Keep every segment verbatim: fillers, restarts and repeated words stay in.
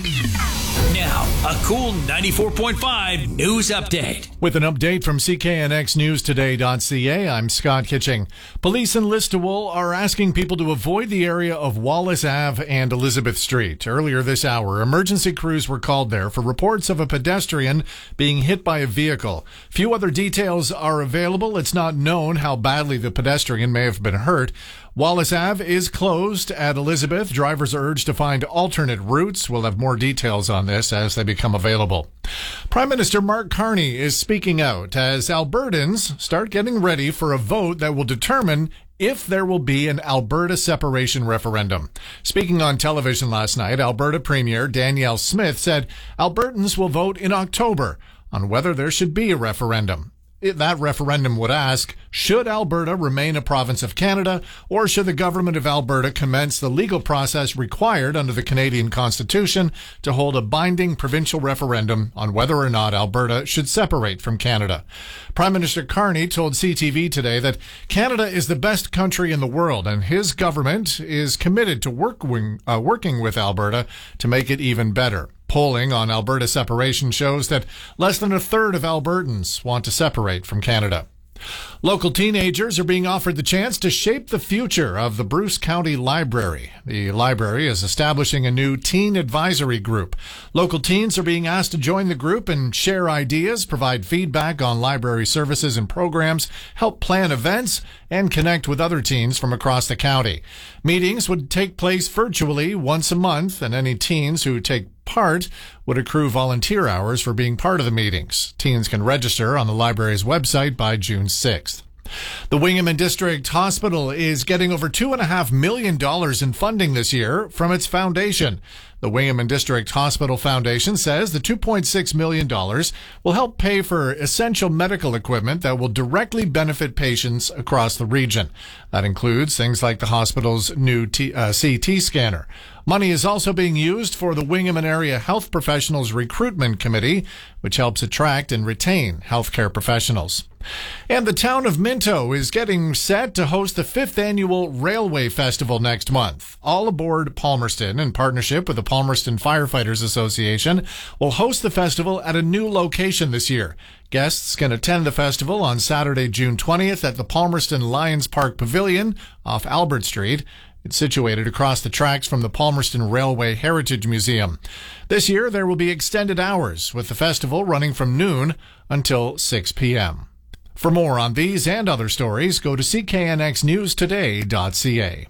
Now, a cool ninety-four point five news update. With an update from C K N X News Today dot C A, I'm Scott Kitching. Police in Listowel are asking people to avoid the area of Wallace Avenue and Elizabeth Street. Earlier this hour, emergency crews were called there for reports of a pedestrian being hit by a vehicle. Few other details are available. It's not known how badly the pedestrian may have been hurt. Wallace Avenue is closed at Elizabeth. Drivers are urged to find alternate routes. We'll have more details on this as they become available. Prime Minister Mark Carney is speaking out as Albertans start getting ready for a vote that will determine if there will be an Alberta separation referendum. Speaking on television last night, Alberta Premier Danielle Smith said Albertans will vote in October on whether there should be a referendum. That referendum would ask, should Alberta remain a province of Canada, or should the government of Alberta commence the legal process required under the Canadian Constitution to hold a binding provincial referendum on whether or not Alberta should separate from Canada? Prime Minister Carney told C T V today that Canada is the best country in the world, and his government is committed to working, uh, working with Alberta to make it even better. Polling on Alberta separation shows that less than a third of Albertans want to separate from Canada. Local teenagers are being offered the chance to shape the future of the Bruce County Library. The library is establishing a new teen advisory group. Local teens are being asked to join the group and share ideas, provide feedback on library services and programs, help plan events, and connect with other teens from across the county. Meetings would take place virtually once a month, and any teens who take part would accrue volunteer hours for being part of the meetings. Teens can register on the library's website by June sixth. The Wingham District Hospital is getting over two point five million dollars in funding this year from its foundation. The Wingham District Hospital Foundation says the two point six million dollars will help pay for essential medical equipment that will directly benefit patients across the region. That includes things like the hospital's new T, uh, C T scanner. Money is also being used for the Wingham Area Health Professionals Recruitment Committee, which helps attract and retain healthcare professionals. And the town of Minto is getting set to host the fifth annual Railway Festival next month. All Aboard Palmerston, in partnership with the Palmerston Firefighters Association, will host the festival at a new location this year. Guests can attend the festival on Saturday, June twentieth at the Palmerston Lions Park Pavilion off Albert Street. It's situated across the tracks from the Palmerston Railway Heritage Museum. This year, there will be extended hours, with the festival running from noon until six p.m. For more on these and other stories, go to C K N X News Today dot C A.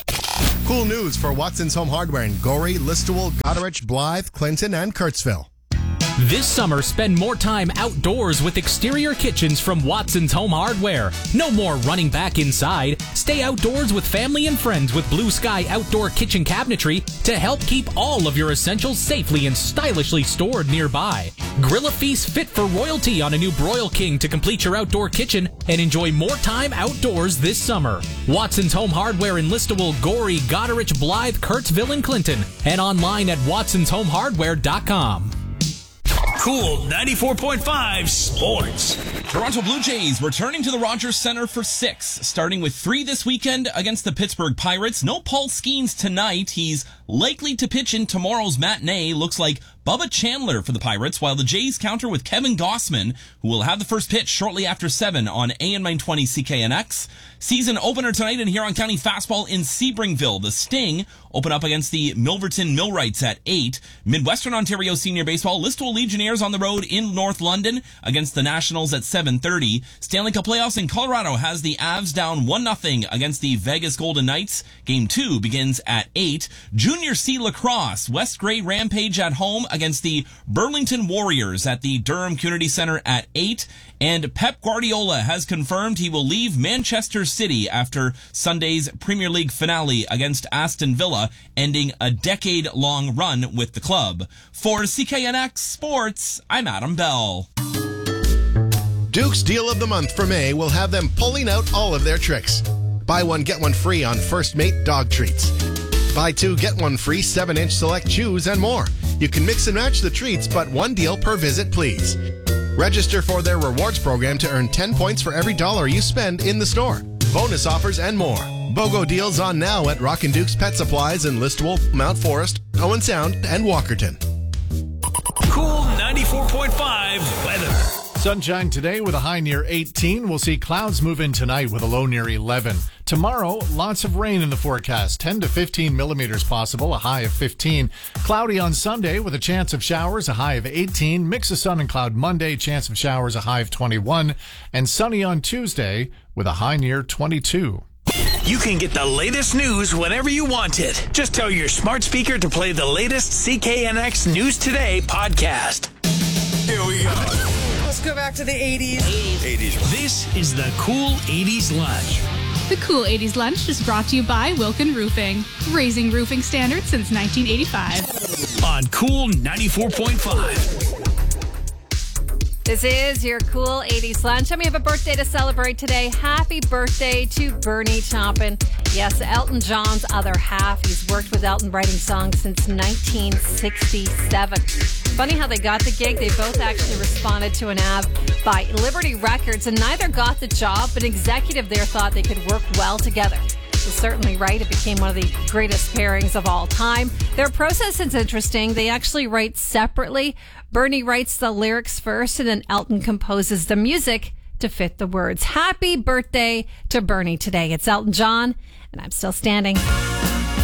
Cool news for Watson's Home Hardware in Gorey, Listowel, Goderich, Blythe, Clinton, and Kurtzville. This summer, spend more time outdoors with exterior kitchens from Watson's Home Hardware. No more running back inside. Stay outdoors with family and friends with Blue Sky Outdoor Kitchen Cabinetry to help keep all of your essentials safely and stylishly stored nearby. Grill a feast fit for royalty on a new Broil King to complete your outdoor kitchen and enjoy more time outdoors this summer. Watson's Home Hardware in Listowel, Gorey, Goderich, Blythe, Kurtzville, and Clinton, and online at watsons home hardware dot com. Cool ninety-four point five Sports. Toronto Blue Jays returning to the Rogers Center for six, starting with three this weekend against the Pittsburgh Pirates. No Paul Skeens tonight. He's likely to pitch in tomorrow's matinee. Looks like Bubba Chandler for the Pirates, while the Jays counter with Kevin Gossman, who will have the first pitch shortly after seven on A M nine twenty C K N X. Season opener tonight in Huron County Fastball in Sebringville. The Sting open up against the Milverton Millwrights at eight. Midwestern Ontario Senior Baseball, Listowel Legionnaires on the road in North London against the Nationals at seven thirty. Stanley Cup Playoffs in Colorado has the Avs down one nothing against the Vegas Golden Knights. Game two begins at eight. Junior C Lacrosse, West Grey Rampage at home against the Burlington Warriors at the Durham Community Center at eight. And Pep Guardiola has confirmed he will leave Manchester City after Sunday's Premier League finale against Aston Villa, ending a decade-long run with the club. For C K N X Sports, I'm Adam Bell. Duke's Deal of the Month for May will have them pulling out all of their tricks. Buy one, get one free on First Mate dog treats. Buy two, get one free seven inch select chews and more. You can mix and match the treats, but one deal per visit, please. Register for their rewards program to earn ten points for every dollar you spend in the store. Bonus offers and more. BOGO deals on now at Rockin' Duke's Pet Supplies in Listowel, Mount Forest, Owen Sound, and Walkerton. Cool ninety-four point five weather. Sunshine today with a high near eighteen. We'll see clouds move in tonight with a low near eleven. Tomorrow, lots of rain in the forecast. ten to fifteen millimeters possible, a high of fifteen. Cloudy on Sunday with a chance of showers, a high of eighteen. Mix of sun and cloud Monday, chance of showers, a high of twenty-one. And sunny on Tuesday with a high near twenty-two. You can get the latest news whenever you want it. Just tell your smart speaker to play the latest C K N X News Today podcast. Here we go. Let's go back to the eighties. eighties. This is the Cool eighties Lunch. The Cool eighties Lunch is brought to you by Wilkin Roofing, raising roofing standards since nineteen eighty-five. On Cool ninety-four point five. This is your Cool eighties Lunch, and we have a birthday to celebrate today. Happy birthday to Bernie Taupin. Yes, Elton John's other half. He's worked with Elton writing songs since nineteen sixty-seven. Funny how they got the gig. They both actually responded to an ad by Liberty Records, and neither got the job, but an executive there thought they could work well together. You're certainly right. It became one of the greatest pairings of all time. Their process is interesting. They actually write separately. Bernie writes the lyrics first, and then Elton composes the music to fit the words. Happy birthday to Bernie today. It's Elton John, and I'm still standing.